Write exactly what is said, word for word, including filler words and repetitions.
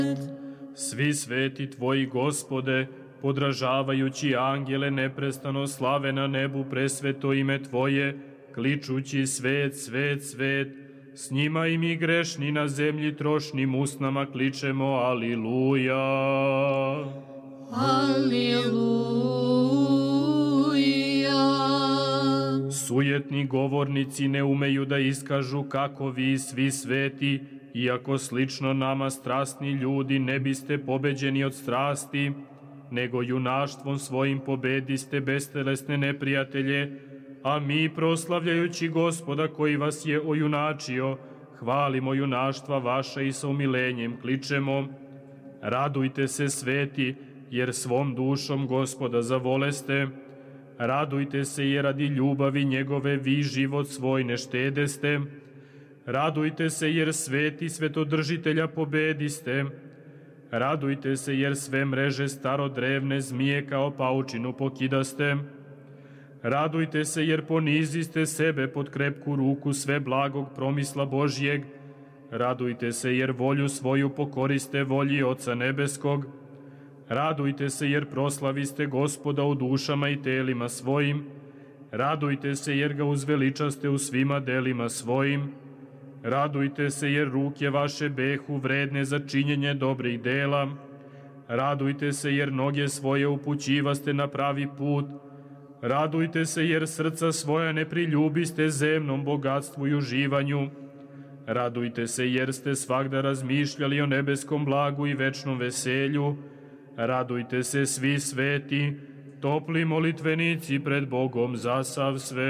Svi sveti Tvoji, Gospode, podražavajući angele, neprestano slave na nebu presveto ime Tvoje, kličući svet, svet, svet, s njima i mi grešni na zemlji trošnim usnama kličemo Aliluja. Aliluja. Sujetni govornici ne umeju da iskažu kako vi svi sveti, iako slično nama strasni ljudi ne biste pobeđeni od strasti, nego junaštvom svojim pobediste bestelesne neprijatelje, a mi proslavljajući Gospoda koji vas je ojunačio, hvalimo junaštva vaša i sa umilenjem kličemo: radujte se sveti, jer svom dušom Gospoda zavoleste. Radujte se jer radi ljubavi njegove vi život svoj ne štedeste. Radujte se jer sveti svetodržitelja pobediste. Radujte se jer sve mreže starodrevne zmije kao paučinu pokidaste. Radujte se jer poniziste sebe pod krepku ruku sve blagog promisla Božjeg. Radujte se jer volju svoju pokoriste volji Oca Nebeskog. Radujte se jer proslaviste Gospoda u dušama i telima svojim. Radujte se jer ga uzveličaste u svima delima svojim. Radujte se jer ruke vaše behu vredne za činjenje dobrih dela. Radujte se jer noge svoje upućivaste na pravi put. Radujte se jer srca svoja ne priljubiste zemnom bogatstvu i uživanju. Radujte se jer ste svagda razmišljali o nebeskom blagu i večnom veselju. Radujte se svi sveti, topli molitvenici pred Bogom za sav svet.